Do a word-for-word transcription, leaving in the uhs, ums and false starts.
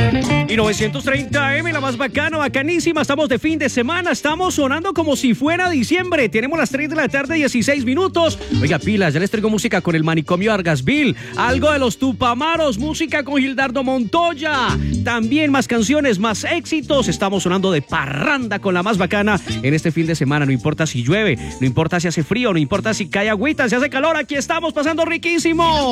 Y novecientos treinta A M, la más bacana, bacanísima. Estamos de fin de semana, estamos sonando como si fuera diciembre. Tenemos las tres de la tarde, dieciséis minutos. Oiga, pilas, ya les traigo música con el Manicomio Argasville, algo de los Tupamaros, música con Gildardo Montoya. También más canciones, más éxitos. Estamos sonando de parranda con la más bacana en este fin de semana. No importa si llueve, no importa si hace frío, no importa si cae agüita, si hace calor. Aquí estamos pasando riquísimo.